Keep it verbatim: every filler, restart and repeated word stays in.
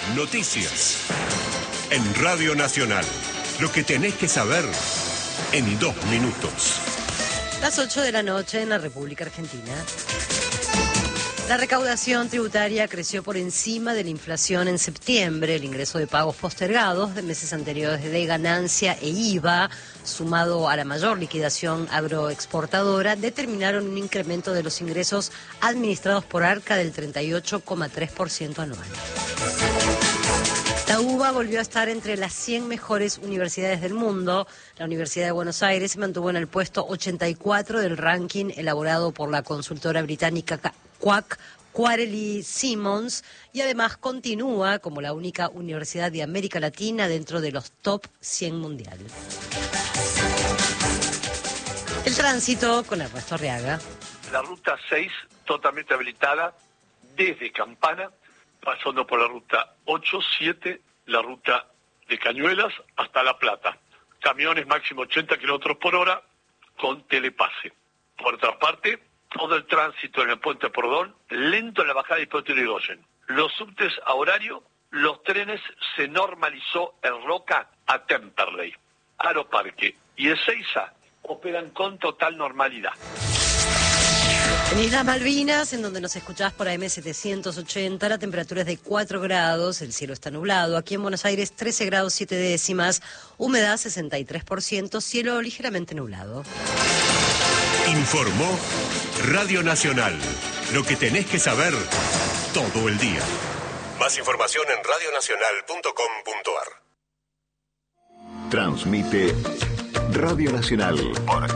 Noticias. En Radio Nacional. Lo que tenés que saber en dos minutos. Las ocho de la noche en la República Argentina. La recaudación tributaria creció por encima de la inflación en septiembre. El ingreso de pagos postergados de meses anteriores de ganancia e I V A, sumado a la mayor liquidación agroexportadora, determinaron un incremento de los ingresos administrados por Arca del treinta y ocho coma tres por ciento anual. La U B A volvió a estar entre las cien mejores universidades del mundo. La Universidad de Buenos Aires se mantuvo en el puesto ochenta y cuatro del ranking elaborado por la consultora británica Quack Quarterly Simmons, y además continúa como la única universidad de América Latina dentro de los top cien mundial. El tránsito con Ernesto Arriaga. La ruta seis totalmente habilitada desde Campana, pasando por la ruta ocho, siete, la ruta de Cañuelas hasta La Plata. Camiones máximo ochenta kilómetros por hora con telepase. Por otra parte, todo el tránsito en el puente Pordón, lento en la bajada de Hipólito Yrigoyen. Los subtes a horario, los trenes se normalizó en Roca a Temperley. Aeroparque y Ezeiza operan con total normalidad. En Islas Malvinas, en donde nos escuchás por A M setecientos ochenta, la temperatura es de cuatro grados, el cielo está nublado. Aquí en Buenos Aires, trece grados siete décimas, humedad sesenta y tres por ciento, cielo ligeramente nublado. Informó Radio Nacional. Lo que tenés que saber todo el día. Más información en radio nacional punto com punto a r. Transmite Radio Nacional por